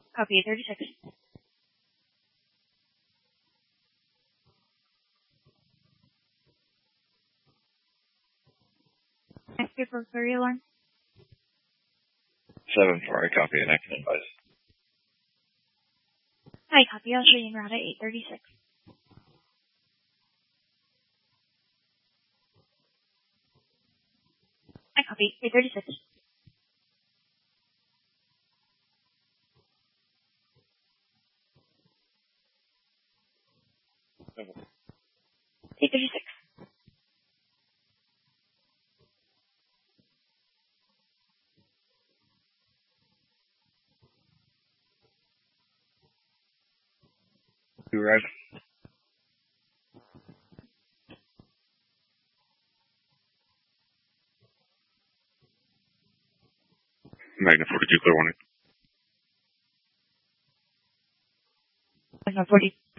Copy 36. Next paper query alarm. 7-4, I copy and I can advise. Hi, copy. I'll show you in route at 836. I copy 836. Okay. 836. You arrived? Magna 42, clear warning. Magna 40.